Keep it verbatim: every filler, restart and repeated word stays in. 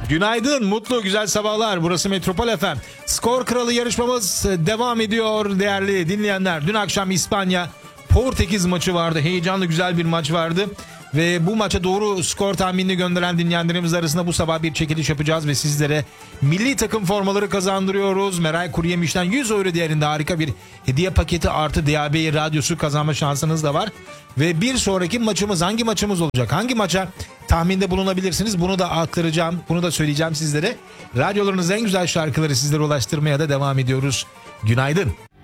Günaydın, mutlu, güzel sabahlar. Burası Metropol F M. Skor Kralı yarışmamız devam ediyor değerli dinleyenler. Dün akşam İspanya Portekiz maçı vardı. Heyecanlı, güzel bir maç vardı. Ve bu maça doğru skor tahminini gönderen dinleyenlerimiz arasında bu sabah bir çekiliş yapacağız ve sizlere milli takım formaları kazandırıyoruz. Meral Kuruyemiş'ten yüz euro değerinde harika bir hediye paketi artı D A B radyosu kazanma şansınız da var. Ve bir sonraki maçımız hangi maçımız olacak? Hangi maça tahminde bulunabilirsiniz? Bunu da aktaracağım. Bunu da söyleyeceğim sizlere. Radyolarınızın en güzel şarkıları sizlere ulaştırmaya da devam ediyoruz. Günaydın.